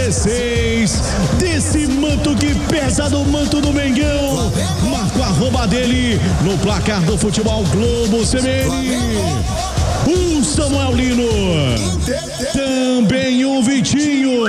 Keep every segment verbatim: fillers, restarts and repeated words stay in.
dezesseis desse manto que pesa do manto do Mengão. Marca o arroba dele no placar do Futebol Globo C B N. O Samuel Lino. Também o Vitinho.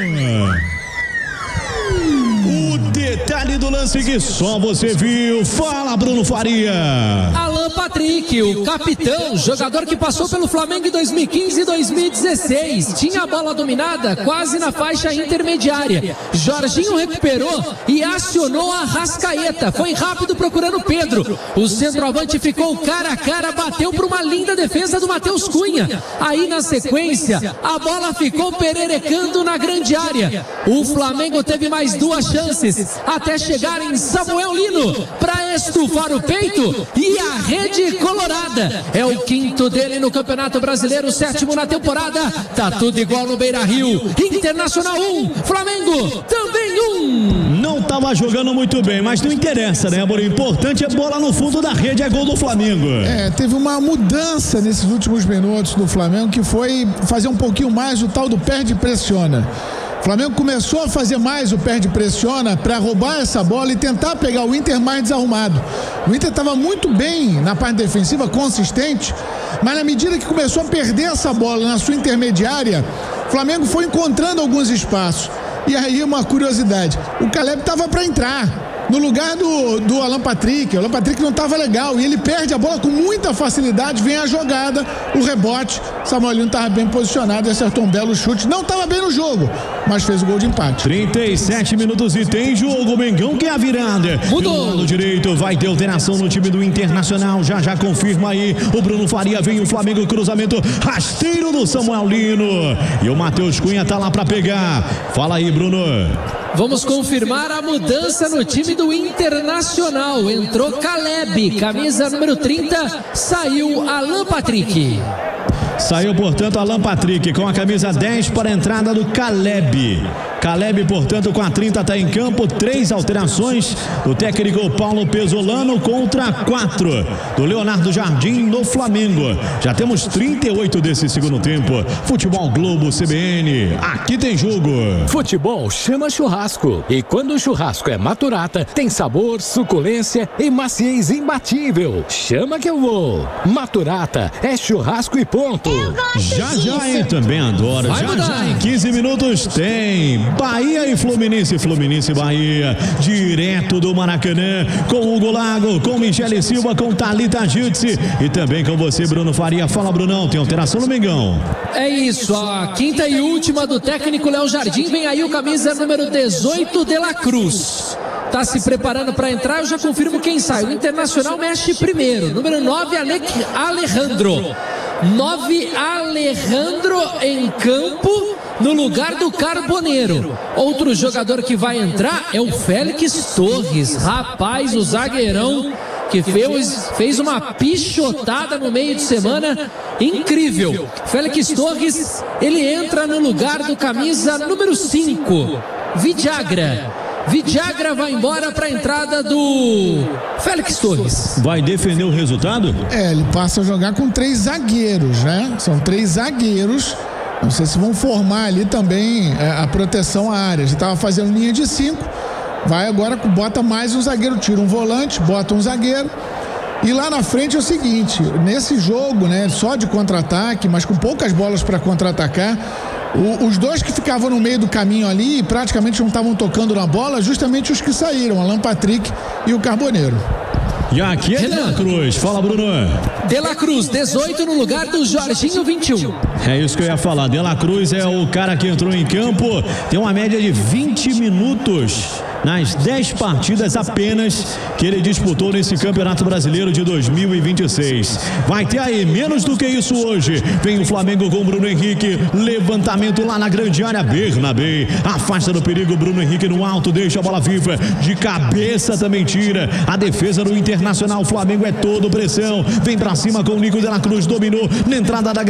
O detalhe do lance que só você viu. Fala, Bruno Faria. Alan Patrick, o capitão, jogador que passou pelo Flamengo em dois mil e quinze e dois mil e dezesseis. Tinha a bola dominada quase na faixa intermediária. Jorginho recuperou e acionou a Arrascaeta. Foi rápido procurando Pedro. O centroavante ficou cara a cara, bateu para uma linda defesa do Matheus Cunha. Aí na sequência, a bola ficou pererecando na grande área. O Flamengo teve mais duas chances até chegar em Samuel Lino para estufar o peito e a rede colorada. É o quinto dele no Campeonato Brasileiro, o sétimo na temporada. Tá tudo igual no Beira-Rio. Internacional um, Flamengo também um. Não tava jogando muito bem, mas não interessa, né, amor? O importante é bola no fundo da rede, é gol do Flamengo. É, teve uma mudança nesses últimos minutos do Flamengo, que foi fazer um pouquinho mais do tal do perde e pressiona. O Flamengo começou a fazer mais o perde e pressiona para roubar essa bola e tentar pegar o Inter mais desarrumado. O Inter estava muito bem na parte defensiva, consistente, mas na medida que começou a perder essa bola na sua intermediária, o Flamengo foi encontrando alguns espaços. E aí uma curiosidade, o Caleb estava para entrar no lugar do, do Alan Patrick. O Alan Patrick não estava legal e ele perde a bola com muita facilidade. Vem a jogada, o rebote. Samuel Lino estava bem posicionado e acertou um belo chute. Não estava bem no jogo, mas fez o gol de empate. trinta e sete minutos e tem jogo. Mengão que é a virada. Mudou. No direito vai ter alteração no time do Internacional. Já já confirma aí. O Bruno Faria vem o Flamengo, cruzamento rasteiro do Samuel Lino. E o Matheus Cunha tá lá para pegar. Fala aí, Bruno. Vamos confirmar a mudança no time do Internacional. Entrou Caleb, camisa número trinta, saiu Alan Patrick. Saiu, portanto, Alan Patrick com a camisa dez para a entrada do Caleb. Caleb, portanto, com a trinta está em campo. Três alterações do técnico Paulo Pesolano contra quatro do Leonardo Jardim no Flamengo. Já temos trinta e oito desse segundo tempo. Futebol Globo C B N. Aqui tem jogo. Futebol chama churrasco. E quando o churrasco é Maturata, tem sabor, suculência e maciez imbatível. Chama que eu vou. Maturata é churrasco e ponto. Já já, hein? Também adoro. Vai Já mudar. já, em quinze minutos tem Bahia e Fluminense, Fluminense e Bahia, direto do Maracanã, com Hugo Lago, com Michele Silva, com Thalita Jutsi e também com você, Bruno Faria. Fala, Brunão, tem alteração no Mengão. É isso, a quinta e última do técnico Léo Jardim. Vem aí o camisa número dezoito, De La Cruz. Tá se preparando para entrar, eu já confirmo quem sai. O Internacional mexe primeiro. Número nove, Ale... Alejandro. nove, Alejandro em campo no lugar do Carboneiro. Outro jogador que vai entrar é o Félix Torres. Rapaz, o zagueirão que fez, fez uma pichotada no meio de semana incrível. Félix Torres, ele entra no lugar do camisa número cinco, Vidagra. Vidagra vai embora para a entrada do Félix Torres. Vai defender o resultado? É, ele passa a jogar com três zagueiros, né? São três zagueiros. Não sei se vão formar ali também é, a proteção à área. Já estava fazendo linha de cinco. Vai agora, bota mais um zagueiro, tira um volante, bota um zagueiro. E lá na frente é o seguinte, nesse jogo, né, só de contra-ataque, mas com poucas bolas para contra-atacar, o, os dois que ficavam no meio do caminho ali praticamente não estavam tocando na bola, justamente os que saíram, Alan Patrick e o Carboneiro. E aqui é De La Cruz. Fala, Bruno. De La Cruz, dezoito no lugar do Jorginho, vinte e um. É isso que eu ia falar. De La Cruz é o cara que entrou em campo. Tem uma média de vinte minutos nas dez partidas apenas que ele disputou nesse Campeonato Brasileiro de dois mil e vinte e seis. Vai ter aí menos do que isso hoje. Vem o Flamengo com Bruno Henrique. Levantamento lá na grande área. Bernabé afasta do perigo. Bruno Henrique no alto, deixa a bola viva. De cabeça também tira. A defesa do Internacional. O Flamengo é todo pressão. Vem pra cima com o Nico De La Cruz. Dominou na entrada da